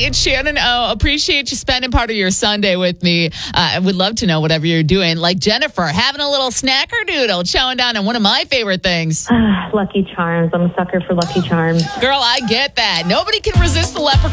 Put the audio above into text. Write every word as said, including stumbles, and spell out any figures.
it's Shannon O. Appreciate you spending part of your Sunday with me. Uh, I would love to know whatever you're doing. Like Jennifer, having a little snackerdoodle, chowing down on one of my favorite things. Lucky Charms. I'm a sucker for Lucky Charms. Girl, I get that. Nobody can resist the leprechaun.